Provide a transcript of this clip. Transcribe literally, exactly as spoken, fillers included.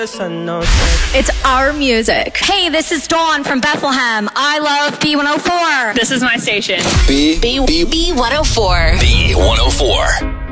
It's our music. Hey, this is Dawn from Bethlehem. I love B one oh four. This is my station. B, B, B, B one oh four. B one oh four.